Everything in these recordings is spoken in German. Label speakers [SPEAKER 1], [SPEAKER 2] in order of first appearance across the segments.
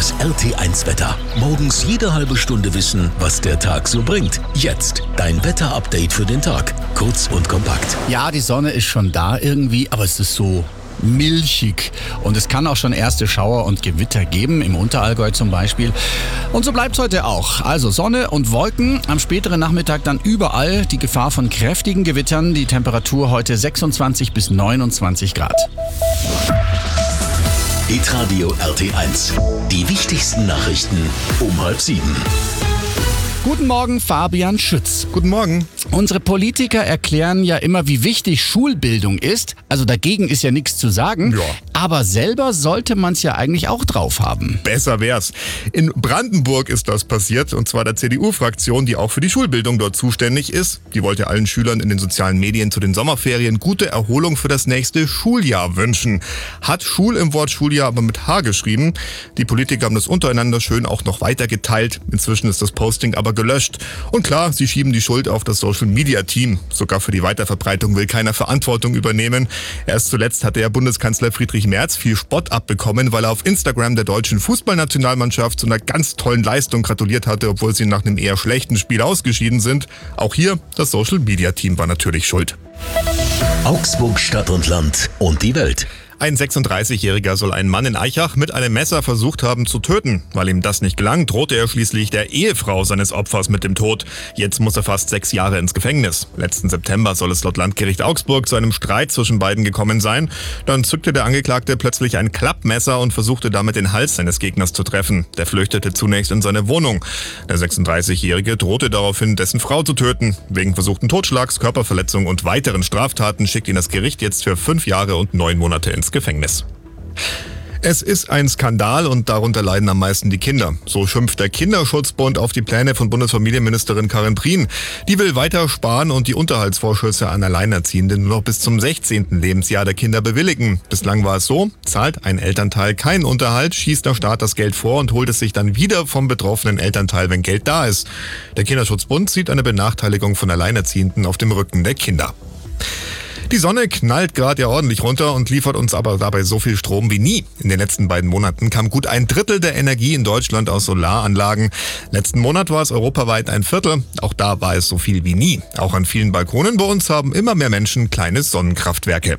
[SPEAKER 1] Das RT1-Wetter. Morgens jede halbe Stunde wissen, was der Tag so bringt. Jetzt dein Wetter-Update für den Tag. Kurz und kompakt.
[SPEAKER 2] Ja, die Sonne ist schon da irgendwie, aber es ist so milchig. Und es kann auch schon erste Schauer und Gewitter geben, im Unterallgäu zum Beispiel. Und so bleibt es heute auch. Also Sonne und Wolken, am späteren Nachmittag dann überall die Gefahr von kräftigen Gewittern. Die Temperatur heute 26 bis 29 Grad.
[SPEAKER 1] Hitradio RT1. Die wichtigsten Nachrichten um 6:30.
[SPEAKER 2] Guten Morgen, Fabian Schütz.
[SPEAKER 3] Guten Morgen.
[SPEAKER 2] Unsere Politiker erklären ja immer, wie wichtig Schulbildung ist. Also dagegen ist ja nichts zu sagen.
[SPEAKER 3] Ja.
[SPEAKER 2] Aber selber sollte man es ja eigentlich auch drauf haben.
[SPEAKER 3] Besser wär's. In Brandenburg ist das passiert, und zwar der CDU-Fraktion, die auch für die Schulbildung dort zuständig ist. Die wollte allen Schülern in den sozialen Medien zu den Sommerferien gute Erholung für das nächste Schuljahr wünschen. Hat Schul im Wort Schuljahr aber mit H geschrieben. Die Politiker haben das untereinander schön auch noch weiter geteilt. Inzwischen ist das Posting aber gelöscht. Und klar, sie schieben die Schuld auf das Social-Media-Team. Sogar für die Weiterverbreitung will keiner Verantwortung übernehmen. Erst zuletzt hatte ja Bundeskanzler Friedrich Merz viel Spott abbekommen, weil er auf Instagram der deutschen Fußballnationalmannschaft zu einer ganz tollen Leistung gratuliert hatte, obwohl sie nach einem eher schlechten Spiel ausgeschieden sind. Auch hier, das Social-Media-Team war natürlich schuld.
[SPEAKER 1] Augsburg, Stadt und Land und die Welt.
[SPEAKER 3] Ein 36-Jähriger soll einen Mann in Aichach mit einem Messer versucht haben zu töten. Weil ihm das nicht gelang, drohte er schließlich der Ehefrau seines Opfers mit dem Tod. Jetzt muss er fast 6 Jahre ins Gefängnis. Letzten September soll es laut Landgericht Augsburg zu einem Streit zwischen beiden gekommen sein. Dann zückte der Angeklagte plötzlich ein Klappmesser und versuchte damit den Hals seines Gegners zu treffen. Der flüchtete zunächst in seine Wohnung. Der 36-Jährige drohte daraufhin, dessen Frau zu töten. Wegen versuchten Totschlags, Körperverletzung und weiteren Straftaten schickt ihn das Gericht jetzt für 5 Jahre und 9 Monate ins Gefängnis. Es ist ein Skandal und darunter leiden am meisten die Kinder. So schimpft der Kinderschutzbund auf die Pläne von Bundesfamilienministerin Karin Prien. Die will weiter sparen und die Unterhaltsvorschüsse an Alleinerziehende nur noch bis zum 16. Lebensjahr der Kinder bewilligen. Bislang war es so, zahlt ein Elternteil keinen Unterhalt, schießt der Staat das Geld vor und holt es sich dann wieder vom betroffenen Elternteil, wenn Geld da ist. Der Kinderschutzbund sieht eine Benachteiligung von Alleinerziehenden auf dem Rücken der Kinder. Die Sonne knallt gerade ja ordentlich runter und liefert uns aber dabei so viel Strom wie nie. In den letzten beiden Monaten kam gut 1/3 der Energie in Deutschland aus Solaranlagen. Letzten Monat war es europaweit 1/4. Auch da war es so viel wie nie. Auch an vielen Balkonen bei uns haben immer mehr Menschen kleine Sonnenkraftwerke.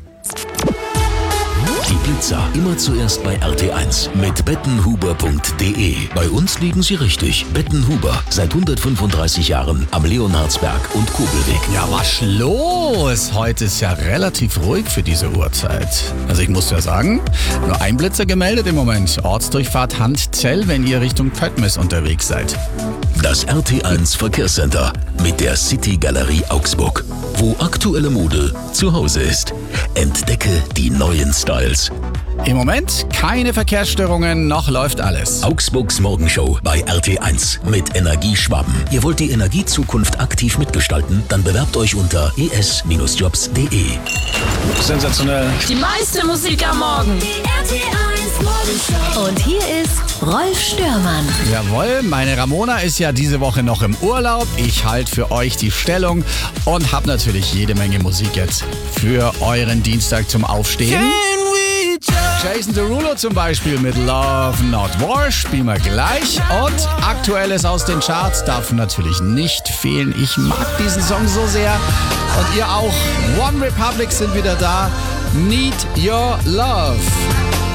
[SPEAKER 1] Die Blitzer immer zuerst bei RT1 mit bettenhuber.de. Bei uns liegen sie richtig. Bettenhuber, seit 135 Jahren am Leonhardsberg und Kobelweg.
[SPEAKER 2] Ja, was los? Heute ist ja relativ ruhig für diese Uhrzeit. Also ich muss ja sagen, nur ein Blitzer gemeldet im Moment. Ortsdurchfahrt Handzell, wenn ihr Richtung Pöttmes unterwegs seid.
[SPEAKER 1] Das RT1 Verkehrscenter mit der City Galerie Augsburg, wo aktuelle Mode zu Hause ist. Entdecke die neuen Styles.
[SPEAKER 2] Im Moment keine Verkehrsstörungen, noch läuft alles.
[SPEAKER 1] Augsburgs Morgenshow bei RT1 mit Energieschwaben. Ihr wollt die Energiezukunft aktiv mitgestalten? Dann bewerbt euch unter es-jobs.de.
[SPEAKER 2] Sensationell.
[SPEAKER 4] Die meiste Musik am Morgen. Die RT1 Morgenshow. Und hier ist Rolf Störmann.
[SPEAKER 2] Jawohl, meine Ramona ist ja diese Woche noch im Urlaub. Ich halte für euch die Stellung und habe natürlich jede Menge Musik jetzt für euren Dienstag zum Aufstehen. Jason Derulo zum Beispiel mit Love Not War spielen wir gleich. Und Aktuelles aus den Charts darf natürlich nicht fehlen. Ich mag diesen Song so sehr. Und ihr auch. One Republic sind wieder da. Need Your Love.